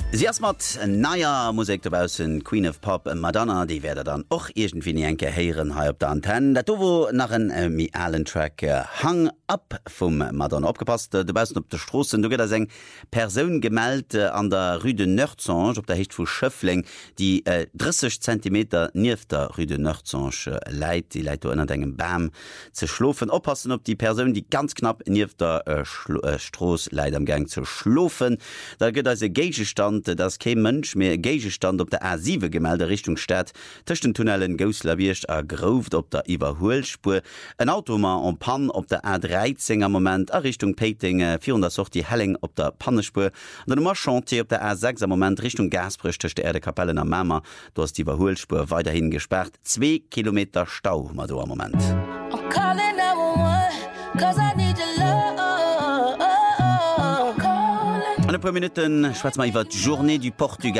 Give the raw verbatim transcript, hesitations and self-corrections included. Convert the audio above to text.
Sie erst mat naier Musik dobausen Queen of Pop und Madonna, die werde dann och irgendwie nie enke heieren ha op der Antenne. Dat wo nach en äh, mi allen Track äh, Hang Up vum Madonna opgepasst. Äh, dubausen op der Strossen, du gët seg Perun gemeld äh, an der Rue de Nörzange, op der Hecht vu Schöffling, die äh, dreißig Zentimeter nief der Rue de Nörzange äh, leit, die leit ënner engem Bam ze schlofen. Oppassen op die Perun, die ganz knapp nief der äh, äh, Stroos leit am Gang zu schlofen. Da gëtt se Gegestand, dass kein Mensch mehr Gegestand op der A sieben gemelde Richtung Stadt tschen Tunnelen Gouslawircht a grouft op der Iwerholspur ein Automa an Pan op der A dreizehn am Moment a Richtung Peting vierhundert soch die Helling op der Pannespur dann immer Chantier op der A sechs am Moment Richtung Gasbrüch der Erde Kapellen am Mammer du hast die Iwerholspur weiterhin gesperrt zwei Kilometer Stau mal do am Moment. An e paar Minuten schwätz mal iwwer d' Journée du Portugal.